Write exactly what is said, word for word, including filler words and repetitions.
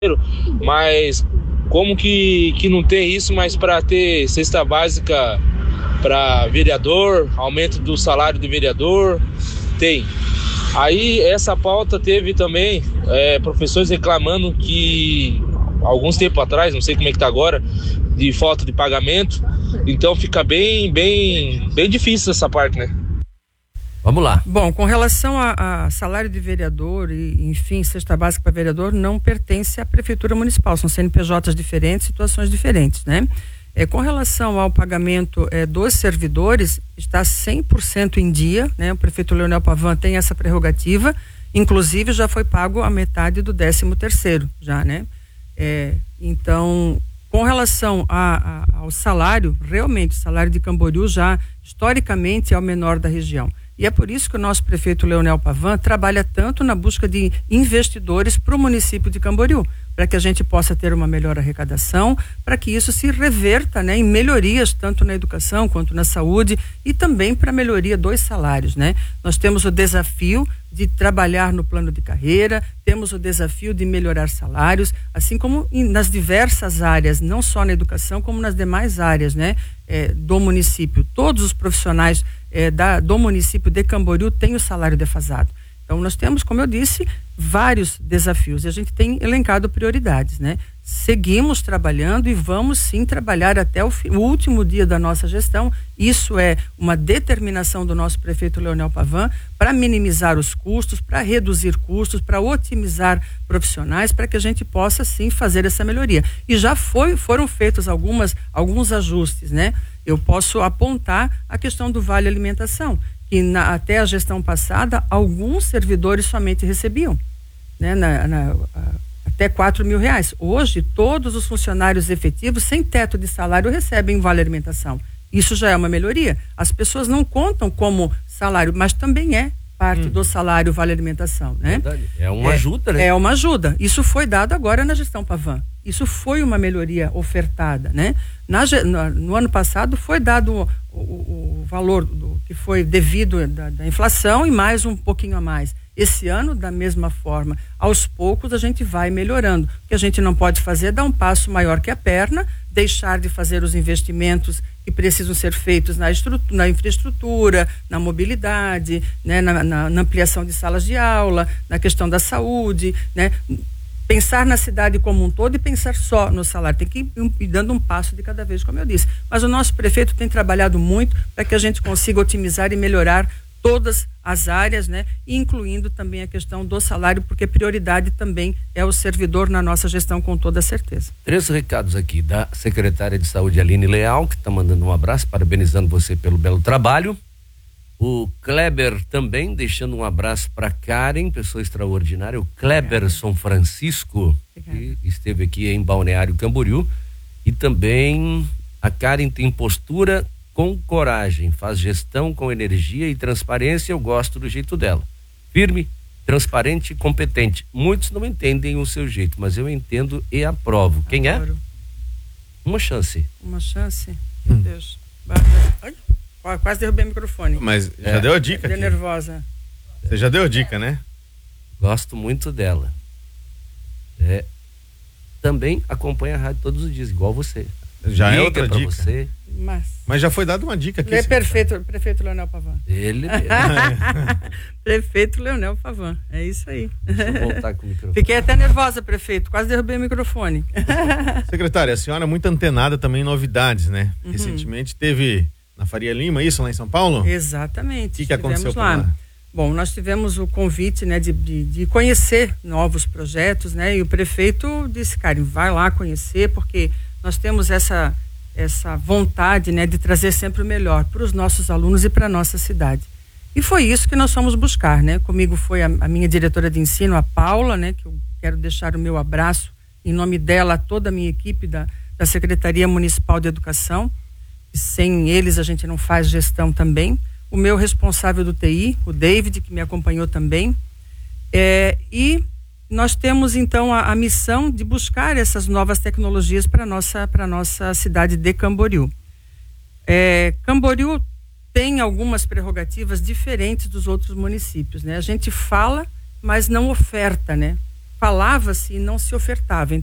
Mas como que, que não tem isso, mas para ter cesta básica para vereador, aumento do salário do vereador, tem. Aí essa pauta teve também é, professores reclamando que alguns tempos atrás, não sei como é que tá agora, de falta de pagamento. Então fica bem, bem, bem difícil essa parte, né? Vamos lá. Bom, com relação a, a salário de vereador e, enfim, cesta básica para vereador, não pertence à Prefeitura Municipal, são C N P Js diferentes, situações diferentes, né? É, com relação ao pagamento é, dos servidores, está cem por cento em dia, né? O prefeito Leonel Pavan tem essa prerrogativa, inclusive já foi pago a metade do décimo terceiro, já, né? É, então, com relação a, a, ao salário, realmente o salário de Camboriú já, historicamente, é o menor da região. E é por isso que o nosso prefeito Leonel Pavan trabalha tanto na busca de investidores para o município de Camboriú, para que a gente possa ter uma melhor arrecadação, para que isso se reverta, né, em melhorias tanto na educação quanto na saúde e também para a melhoria dos salários, né? Nós temos o desafio de trabalhar no plano de carreira, temos o desafio de melhorar salários, assim como em, nas diversas áreas, não só na educação, como nas demais áreas, né, é, do município. Todos os profissionais é, da, do município de Camboriú têm o salário defasado. Então, nós temos, como eu disse, vários desafios e a gente tem elencado prioridades, né? Seguimos trabalhando e vamos sim trabalhar até o, fim, o último dia da nossa gestão. Isso é uma determinação do nosso prefeito Leonel Pavan para minimizar os custos, para reduzir custos, para otimizar profissionais, para que a gente possa sim fazer essa melhoria. E já foi, foram feitos algumas, alguns ajustes, né? Eu posso apontar a questão do Vale Alimentação, que na, até a gestão passada, alguns servidores somente recebiam, né, na, na, a, até quatro mil reais. Hoje, todos os funcionários efetivos, sem teto de salário, recebem Vale Alimentação. Isso já é uma melhoria. As pessoas não contam como salário, mas também é parte hum. do salário Vale Alimentação, né? Verdade. É uma é, ajuda, né? É uma ajuda. Isso foi dado agora na gestão Pavan. Isso foi uma melhoria ofertada, né? Na, no, no ano passado foi dado o, o, o valor do, que foi devido da, da inflação e mais um pouquinho a mais. Esse ano, da mesma forma, aos poucos a gente vai melhorando. O que a gente não pode fazer é dar um passo maior que a perna, deixar de fazer os investimentos que precisam ser feitos na, na infraestrutura, na mobilidade, né? na, na, na ampliação de salas de aula, na questão da saúde, né? Pensar na cidade como um todo e pensar só no salário. Tem que ir, ir dando um passo de cada vez, como eu disse. Mas o nosso prefeito tem trabalhado muito para que a gente consiga otimizar e melhorar todas as áreas, né? Incluindo também a questão do salário, porque prioridade também é o servidor na nossa gestão, com toda certeza. Três recados aqui da secretária de Saúde, Aline Leal, que está mandando um abraço, parabenizando você pelo belo trabalho. O Kleber também deixando um abraço para Karen, pessoa extraordinária, o Kleberson Francisco, que esteve aqui em Balneário Camboriú. E também a Karen tem postura com coragem, faz gestão com energia e transparência. Eu gosto do jeito dela, firme, transparente e competente. Muitos não entendem o seu jeito, mas eu entendo e aprovo. Quem Adoro. é? Uma chance. Uma chance? Meu hum. Deus. Ai. Quase derrubei o microfone. Mas já é. deu a dica. Fiquei nervosa. Você já deu a dica, né? Gosto muito dela. É. Também acompanha a rádio todos os dias, igual você. Já Liga é outra pra dica. Você. Mas... Mas já foi dada uma dica aqui. É prefeito, prefeito Leonel Pavan. Ele mesmo. Prefeito Leonel Pavan. É isso aí. Deixa eu voltar com o microfone. Fiquei até nervosa, prefeito. Quase derrubei o microfone. Secretária, a senhora é muito antenada também em novidades, né? Uhum. Recentemente teve na Faria Lima, isso lá em São Paulo? Exatamente. O que, que aconteceu lá? lá? Bom, nós tivemos o convite, né, de, de, de conhecer novos projetos, né? E o prefeito disse, Karen, vai lá conhecer, porque nós temos essa, essa vontade, né, de trazer sempre o melhor para os nossos alunos e para a nossa cidade. E foi isso que nós fomos buscar, né? Comigo foi a, a minha diretora de ensino, a Paula, né? Que eu quero deixar o meu abraço em nome dela a toda a minha equipe da, da Secretaria Municipal de Educação. Sem eles a gente não faz gestão também. O meu responsável do T I, o David, que me acompanhou também. É, e nós temos então a, a missão de buscar essas novas tecnologias para nossa para nossa cidade de Camboriú. É, Camboriú tem algumas prerrogativas diferentes dos outros municípios, né? A gente fala, mas não oferta, né? falava-se e não se ofertava.